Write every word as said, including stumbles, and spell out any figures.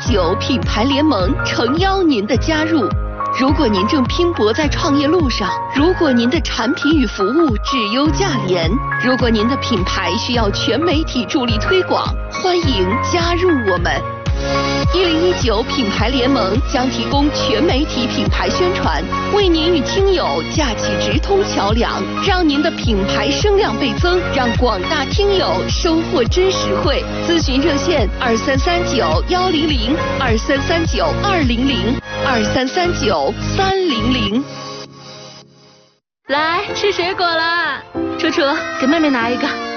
九品牌联盟诚邀您的加入。如果您正拼搏在创业路上，如果您的产品与服务质优价廉，如果您的品牌需要全媒体助力推广，欢迎加入我们。一零一九品牌联盟将提供全媒体品牌宣传，为您与听友架起直通桥梁，让您的品牌声量倍增，让广大听友收获真实惠。咨询热线二三三九幺零零二三三九二零零二三三九三零零。 来吃水果了，楚楚给妹妹拿一个。